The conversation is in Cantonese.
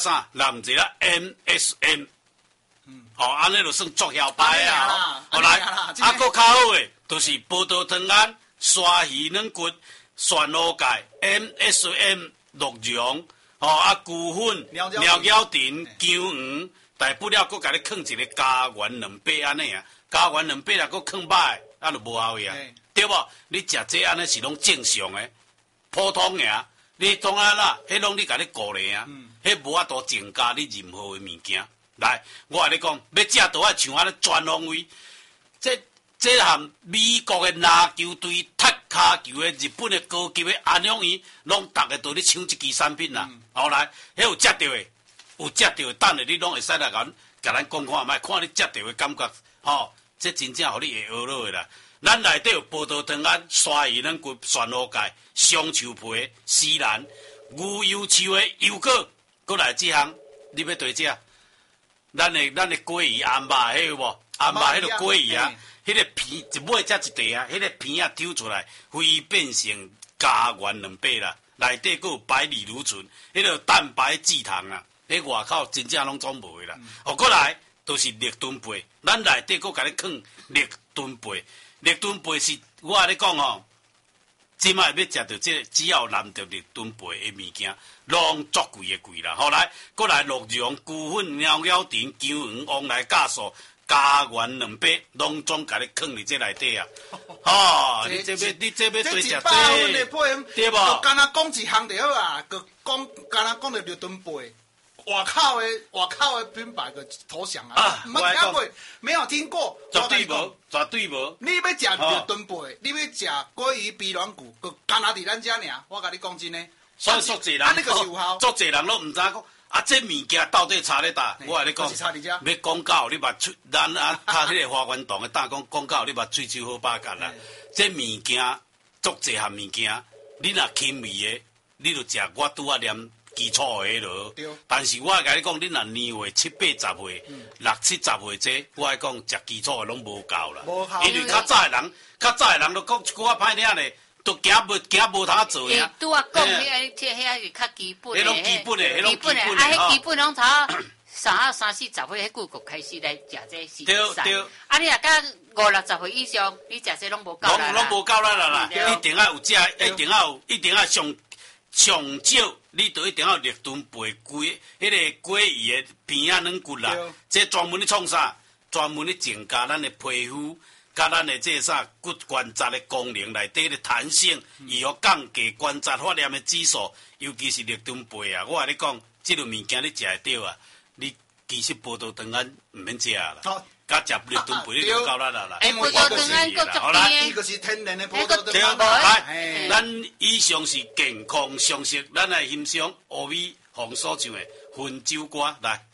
啥，含一个 MSM。哦，安尼就算作妖牌啊！好来，啊，搁较好诶，就是葡萄糖胺、鲨鱼软骨、旋螺钙、MSM 鹿茸，哦啊，牛粉、鸟鸟丁、姜黄，大不了搁甲你放一个加元2百安尼啊，加元2百啦，搁放歹，啊就无效呀，对无？你食这安尼是拢正常诶，普通诶啊，你当然啦，迄拢你甲你顾咧啊，迄无法度增加你任何诶物件。来，我甲你讲，要食都爱像安尼全方位。这含美国的篮球队、踢骹球的、日本的高级的安养院，拢逐个都咧抢这支产品啦。后来，迄有食到的，有食到的，等下你拢会使来甲咱讲看卖，看你食到的感觉。吼，这真正互你会学落的啦。咱内底有葡萄糖胺、鲨鱼软骨、旋螺钙、香树皮、西兰、牛油树的油果，搁来这项，你要对食？咱的鲑鱼腌肉，迄有无？腌肉迄个鲑鱼啊，迄个片一尾才一块啊，迄个片啊抽出来，非变性加元2倍啦，内底佫有白藜芦醇，迄个蛋白质糖啊，迄外口真正拢总无啦。哦，过来都是绿盾贝，咱内底佫甲你放绿盾贝，绿盾贝是我甲你讲哦，即摆要食到这只要含着绿盾贝的物件。拢足贵的贵啦，后来过来鹿茸、牛粉、鸟鸟丁、姜黄、旺来酵素、加元2百，拢总甲你放伫这内底啊！吼，你这要对食这，对无？ 就干那讲一项就好啊，就讲干那讲着绿盾贝，外口的品牌个投降啊！唔捌听过，没有听过， 绝对无，绝对无。 你要食绿盾贝，你要食鲑鱼鼻软骨，就干那伫咱遮尔，我甲你讲真诶。 所以足侪人，足侪人拢毋知讲啊，这物件到底差咧搭？我甲你讲，要广告你把喙，咱啊，他迄个花园堂的打讲广告，你把喙手好把干啦。这物件足侪项物件，你若轻微的，你就食我拄仔念基础的迄落。但是我甲你讲，你若年岁7、8、10岁，6、7、10岁这，我甲讲食基础的拢无够啦。因为较早的人都讲一句话歹听咧。都行无通做呀！ 拄啊讲，迄是较基本的， 迄拢基本的，迄拢基本的， 迄基本拢差30、40岁，迄久就开始来食这是对。 啊，你若到50、60岁以上，你食这拢无够啦。 拢无够啦！一定要有食，一定要上少，你都一定要绿盾贝龟，迄个鲑鱼的片啊软骨啦。这专门咧创啥？专门咧增加咱的皮肤。甲咱的这啥骨关节的功能内底的弹性，以后降低关节发炎的指数，尤其是绿盾贝啊！我甲你讲，这个物件你食会到啊！你其实葡萄糖胺唔免食啦，甲食绿盾贝你就够啦啦。 葡萄糖胺够足甜， 伊就是天然的葡萄糖胺。咱以上是健康常识，咱来欣赏乌米红所唱的《分州歌》来。